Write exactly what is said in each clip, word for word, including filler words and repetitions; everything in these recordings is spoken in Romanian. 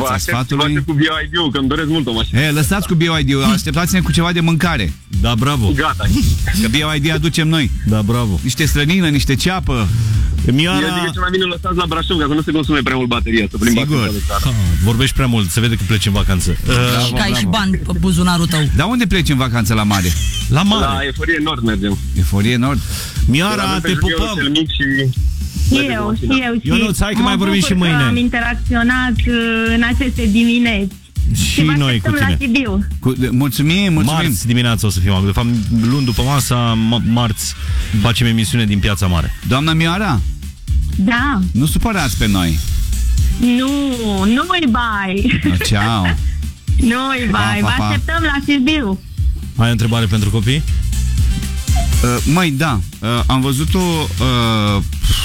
Piața Sfatului. Cu B Y D-ul, că îmi doresc mult o mașină. E, lăsați cu B Y D-ul, așteptați-ne cu ceva de mâncare. Da, bravo. Gata. Că B Y D aducem noi. Da, bravo. Niște strănină, niște ceapă. Mioara... Eu zic că cel mai bine lăsați la Brașov, că nu se consume prea mult bateria. Să Sigur. Ha, vorbești prea mult, se vede că pleci în vacanță. Uh, și că ai și bani pe buzunarul tău. Dar unde pleci în vacanță la mare? La mare. La Eforie Nord mergem. Eforie Nord. Mioara, te pupăm. Mic și... Eu, și eu, și Ionuț, hai că mai vorbim și mâine. Am interacționat în aceste dimineți. Și noi cu tine. La Sibiu. Cu, mulțumim, mulțumim. Marți dimineața o să fim. De fapt, luni după masa, marți, facem emisiune din Piața Mare. Doamna Mioara? Da. Nu supărați pe noi. Nu, nu-i bai. No, ceau. Nu-i bai, vă așteptăm la Sibiu. Ai o întrebare pentru copii? Uh, măi, da. Uh, am văzut o... Uh,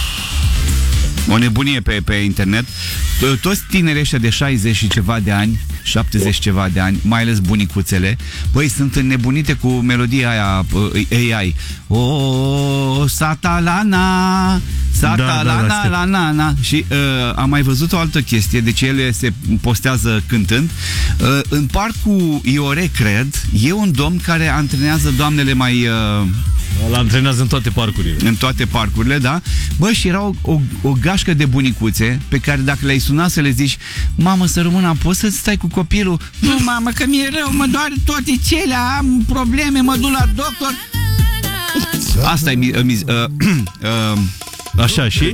o nebunie pe, pe internet. Toți tinerii ăștia de șaizeci și ceva de ani, șaptezeci oh. ceva de ani, mai ales bunicuțele, băi, sunt înnebunite cu melodia aia A I. O, satalana, satalana, da, da, la na, na. Și uh, am mai văzut o altă chestie, deci ele se postează cântând. Uh, în parcul Iore, cred, e un domn care antrenează doamnele mai... Uh, Îl antrenează în toate parcurile. În toate parcurile, da. Bă, și era o, o, o gașcă de bunicuțe pe care dacă le-ai sunat să le zici: mamă, să rămână, poți să stai cu copilul? Nu, mamă, că mi-e rău, mă doare toate cele, am probleme, mă duc la doctor. Asta e mi, mi, uh, uh, așa, și?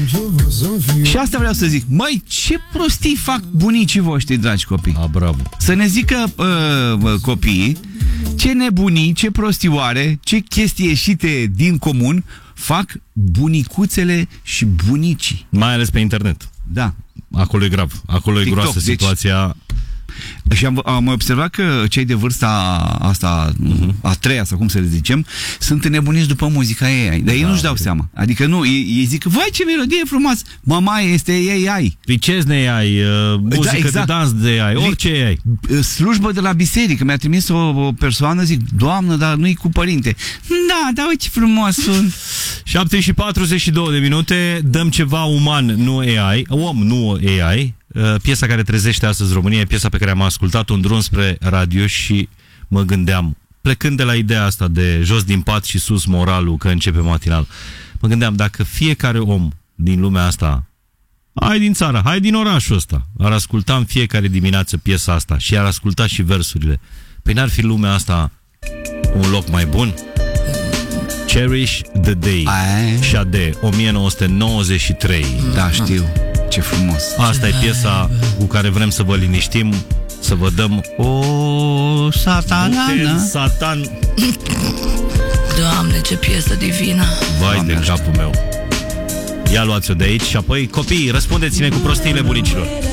Și asta vreau să zic. Măi, ce prostii fac bunicii voștri, dragi copii. A, bravo. Să ne zică uh, copiii ce nebunii, ce prostioare, ce chestii ieșite din comun fac bunicuțele și bunicii. Mai ales pe internet. Da. Acolo e grav. Acolo e groasă situația. Și am, am observat că cei de vârsta asta, uh-huh. a treia sau cum să le zicem, sunt înnebuniți după muzica A I. Dar da, ei nu-și dau seama. Adică nu, ei, ei zic, vai, ce melodie frumoasă. Mama, este A I. Picezne A I, uh, muzică da, exact. De dans de A I, orice A I. Slujbă de la biserică. Mi-a trimis o, o persoană, zic, doamnă, dar nu-i cu părinte. Da, dar uite ce frumos sunt. șapte și patruzeci și două de minute, dăm ceva uman, nu A I, om, nu A I. Piesa care trezește astăzi România e piesa pe care am ascultat-o în drum spre radio și mă gândeam, plecând de la ideea asta de jos din pat și sus moralul, că începe matinal, mă gândeam, dacă fiecare om din lumea asta, hai din țară, hai din orașul ăsta, ar asculta în fiecare dimineață piesa asta și ar asculta și versurile, păi n-ar fi lumea asta un loc mai bun? Cherish the Day, Sade, o mie nouă sute nouăzeci și trei. Da, știu. Ce frumos. Asta e piesa cu care vrem să vă liniștim, să vă dăm o satanana. Satan. Doamne, ce piesă divină. Vai Doamne, de capul meu. Ia luați-o de aici și apoi, copii, răspundeți-ne cu prostiile bunicilor.